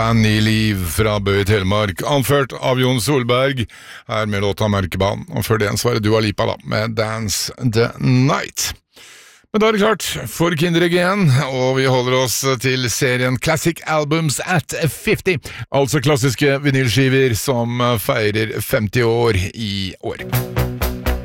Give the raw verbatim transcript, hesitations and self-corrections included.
Ny liv fra Bø i Telemark, anført av Jon Solberg, her med låta Mørkebanen, og før det en svarer Dua Lipa da, med Dance the Night. Men da er det klart for Kinderegg igjen, og vi holder oss til serien Classic Albums at femti, altså klassiske vinylskiver som feirer femti år i år.